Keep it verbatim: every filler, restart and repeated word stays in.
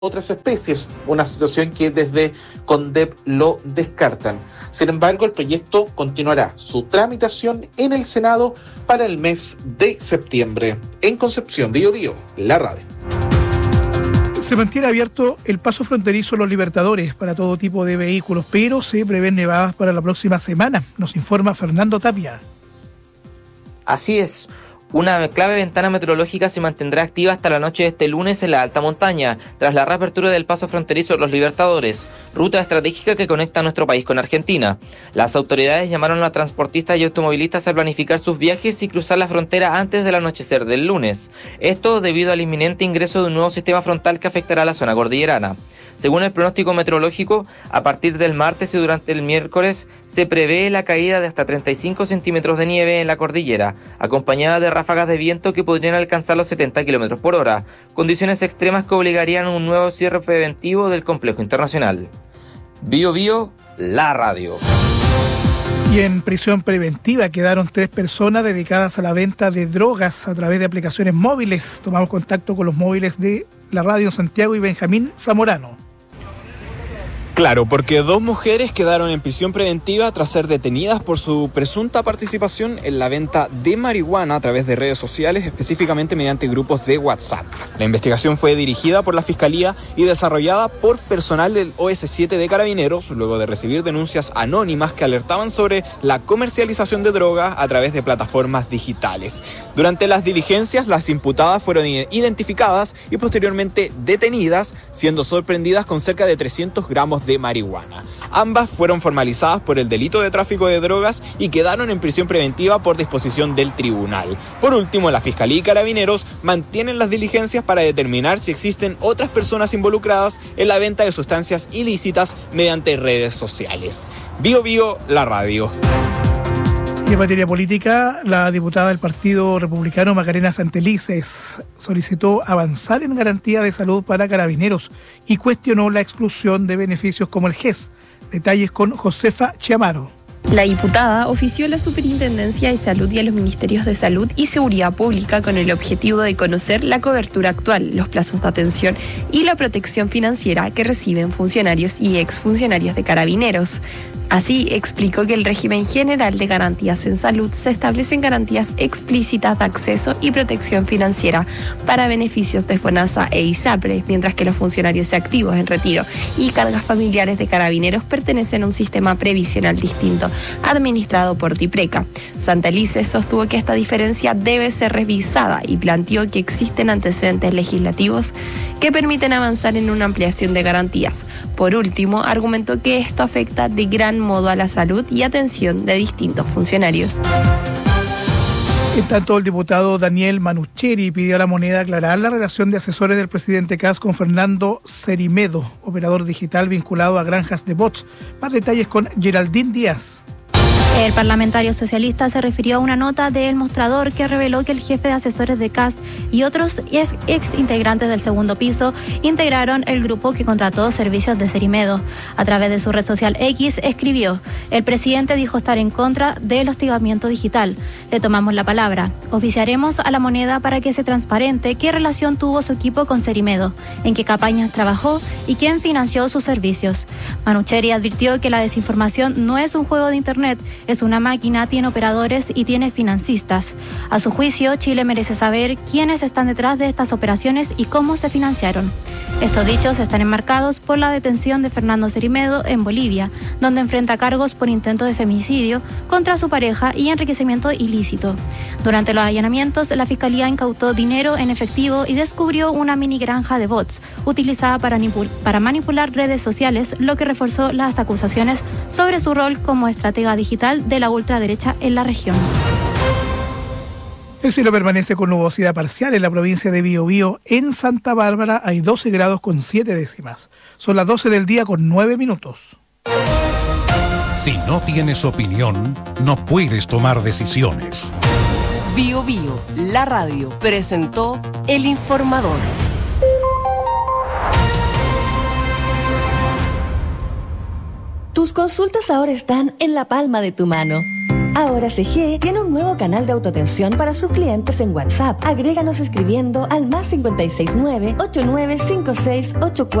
otras especies, una situación que desde CONDEP lo descartan. Sin embargo, el proyecto continuará su tramitación en el Senado para el mes de septiembre. En Concepción, Bío Bío, la radio. Se mantiene abierto el paso fronterizo Los Libertadores para todo tipo de vehículos, pero se prevén nevadas para la próxima semana, nos informa Fernando Tapia. Así es. Una clave ventana meteorológica se mantendrá activa hasta la noche de este lunes en la alta montaña, tras la reapertura del paso fronterizo Los Libertadores, ruta estratégica que conecta a nuestro país con Argentina. Las autoridades llamaron a transportistas y automovilistas a planificar sus viajes y cruzar la frontera antes del anochecer del lunes. Esto debido al inminente ingreso de un nuevo sistema frontal que afectará a la zona cordillerana. Según el pronóstico meteorológico, a partir del martes y durante el miércoles se prevé la caída de hasta treinta y cinco centímetros de nieve en la cordillera, acompañada de ráfagas de viento que podrían alcanzar los setenta kilómetros por hora, condiciones extremas que obligarían a un nuevo cierre preventivo del complejo internacional. Bío Bío, la radio. Y en prisión preventiva quedaron tres personas dedicadas a la venta de drogas a través de aplicaciones móviles. Tomamos contacto con los móviles de la radio en Santiago y Benjamín Zamorano. Claro, porque dos mujeres quedaron en prisión preventiva tras ser detenidas por su presunta participación en la venta de marihuana a través de redes sociales, específicamente mediante grupos de WhatsApp. La investigación fue dirigida por la Fiscalía y desarrollada por personal del O S siete de Carabineros, luego de recibir denuncias anónimas que alertaban sobre la comercialización de drogas a través de plataformas digitales. Durante las diligencias, las imputadas fueron identificadas y posteriormente detenidas, siendo sorprendidas con cerca de trescientos gramos de marihuana. Ambas fueron formalizadas por el delito de tráfico de drogas y quedaron en prisión preventiva por disposición del tribunal. Por último, la Fiscalía y Carabineros mantienen las diligencias para determinar si existen otras personas involucradas en la venta de sustancias ilícitas mediante redes sociales. Bío Bío, la radio. Y en materia política, la diputada del Partido Republicano Macarena Santelices solicitó avanzar en garantía de salud para carabineros y cuestionó la exclusión de beneficios como el G E S. Detalles con Josefa Chiamaro. La diputada ofició a la Superintendencia de Salud y a los Ministerios de Salud y Seguridad Pública con el objetivo de conocer la cobertura actual, los plazos de atención y la protección financiera que reciben funcionarios y exfuncionarios de carabineros. Así, explicó que el régimen general de garantías en salud se establecen garantías explícitas de acceso y protección financiera para beneficios de FONASA e ISAPRE, mientras que los funcionarios activos en retiro y cargas familiares de carabineros pertenecen a un sistema previsional distinto, administrado por TIPRECA. Santelices sostuvo que esta diferencia debe ser revisada y planteó que existen antecedentes legislativos que permiten avanzar en una ampliación de garantías. Por último, argumentó que esto afecta de gran modo a la salud y atención de distintos funcionarios. En tanto, el diputado Daniel Manucheri pidió a La Moneda aclarar la relación de asesores del presidente Kast con Fernando Cerimedo, operador digital vinculado a granjas de bots. Más detalles con Geraldine Díaz. El parlamentario socialista se refirió a una nota de El Mostrador que reveló que el jefe de asesores de Kast y otros ex, ex integrantes del segundo piso integraron el grupo que contrató servicios de Cerimedo. A través de su red social X escribió: el presidente dijo estar en contra del hostigamiento digital. Le tomamos la palabra. Oficiaremos a La Moneda para que se transparente qué relación tuvo su equipo con Cerimedo, en qué campañas trabajó y quién financió sus servicios. Manucheri advirtió que la desinformación no es un juego de internet, es una máquina, tiene operadores y tiene financistas. A su juicio, Chile merece saber quiénes están detrás de estas operaciones y cómo se financiaron. Estos dichos están enmarcados por la detención de Fernando Cerimedo en Bolivia, donde enfrenta cargos por intento de feminicidio contra su pareja y enriquecimiento ilícito. Durante los allanamientos, la Fiscalía incautó dinero en efectivo y descubrió una mini granja de bots utilizada para, manipul- para manipular redes sociales, lo que reforzó las acusaciones sobre su rol como estratega digital de la ultraderecha en la región. El cielo permanece con nubosidad parcial en la provincia de Biobío. En Santa Bárbara hay doce grados con siete décimas. Son las doce del día con nueve minutos. Si no tienes opinión, no puedes tomar decisiones. Bío Bío, la radio, presentó El Informador. Tus consultas ahora están en la palma de tu mano. Ahora C G tiene un nuevo canal de autoatención para sus clientes en WhatsApp. Agréganos escribiendo al más cinco seis nueve, ocho nueve cinco seis, ocho cuatro